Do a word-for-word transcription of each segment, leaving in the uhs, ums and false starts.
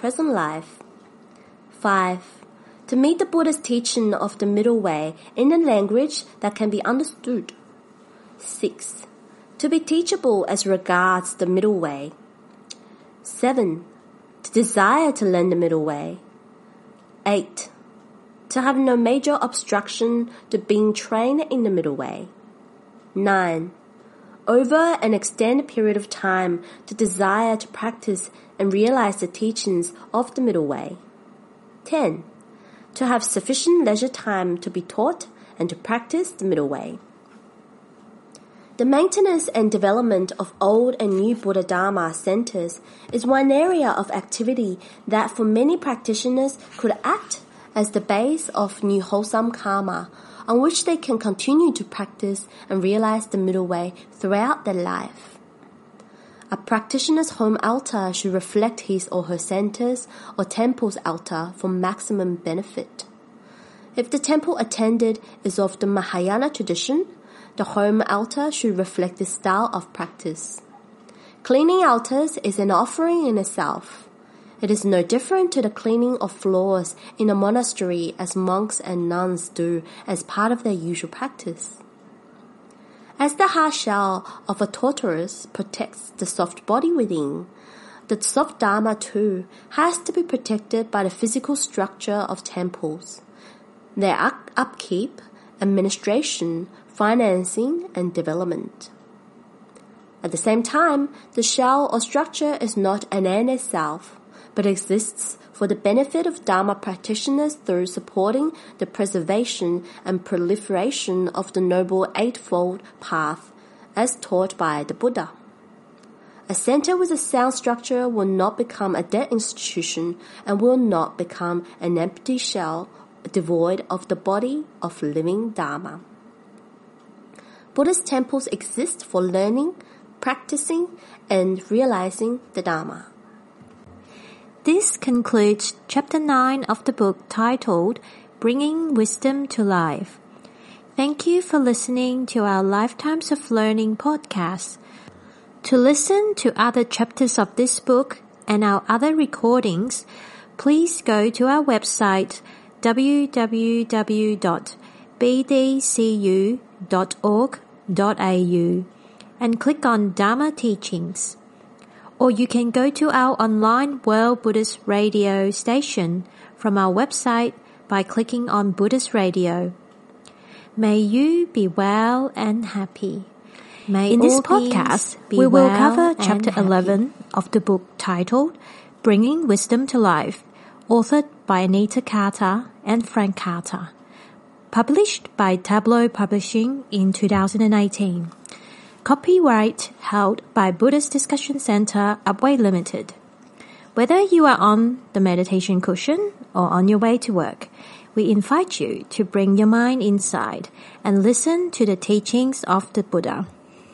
present life. five. To meet the Buddha's teaching of the middle way in a language that can be understood. six. To be teachable as regards the middle way. seven. To desire to learn the middle way. eight. To have no major obstruction to being trained in the middle way. nine. Over an extended period of time to desire to practice and realize the teachings of the middle way. ten. To have sufficient leisure time to be taught and to practice the middle way. The maintenance and development of old and new Buddha Dharma centers is one area of activity that for many practitioners could act as the base of new wholesome karma on which they can continue to practice and realize the middle way throughout their life. A practitioner's home altar should reflect his or her center's or temple's altar for maximum benefit. If the temple attended is of the Mahayana tradition, the home altar should reflect this style of practice. Cleaning altars is an offering in itself. It is no different to the cleaning of floors in a monastery as monks and nuns do as part of their usual practice. As the hard shell of a tortoise protects the soft body within, the soft Dharma too has to be protected by the physical structure of temples, their up- upkeep, administration, financing, and development. At the same time, the shell or structure is not an end in itself, but exists for the benefit of Dharma practitioners through supporting the preservation and proliferation of the Noble Eightfold Path as taught by the Buddha. A center with a sound structure will not become a dead institution and will not become an empty shell devoid of the body of living Dharma. Buddhist temples exist for learning, practicing, and realizing the Dharma. This concludes Chapter nine of the book titled Bringing Wisdom to Life. Thank you for listening to our Lifetimes of Learning podcast. To listen to other chapters of this book and our other recordings, please go to our website w w w dot b d c u dot org dot a u and click on Dharma Teachings. Or you can go to our online World Buddhist Radio station from our website by clicking on Buddhist Radio. May you be well and happy. May In this podcast, we will well cover Chapter eleven of the book titled Bringing Wisdom to Life, authored by Anita Carter and Frank Carter, published by Tableau Publishing in two thousand eighteen. Copyright held by Buddhist Discussion Center, Upway Limited. Whether you are on the meditation cushion or on your way to work, we invite you to bring your mind inside and listen to the teachings of the Buddha.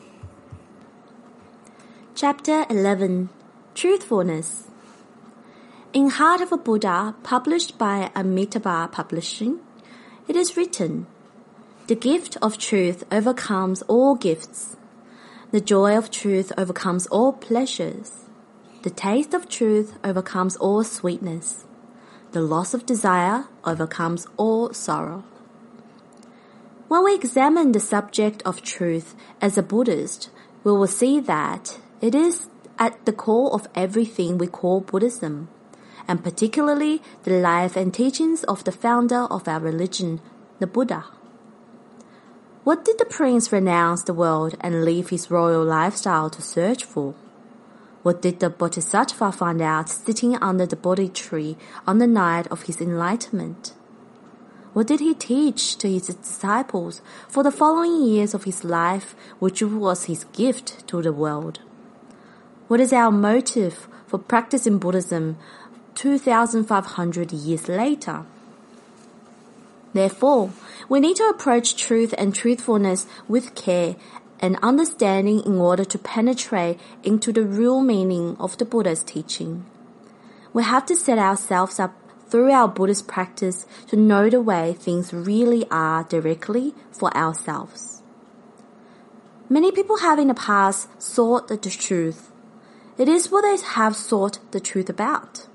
Chapter eleven. Truthfulness. In Heart of a Buddha, published by Amitabha Publishing, it is written, "The gift of truth overcomes all gifts. The joy of truth overcomes all pleasures. The taste of truth overcomes all sweetness. The loss of desire overcomes all sorrow." When we examine the subject of truth as a Buddhist, we will see that it is at the core of everything we call Buddhism, and particularly the life and teachings of the founder of our religion, the Buddha. What did the prince renounce the world and leave his royal lifestyle to search for? What did the Bodhisattva find out sitting under the Bodhi tree on the night of his enlightenment? What did he teach to his disciples for the following years of his life, which was his gift to the world? What is our motive for practicing Buddhism two thousand five hundred years later? Therefore, we need to approach truth and truthfulness with care and understanding in order to penetrate into the real meaning of the Buddha's teaching. We have to set ourselves up through our Buddhist practice to know the way things really are directly for ourselves. Many people have in the past sought the truth. It is what they have sought the truth about.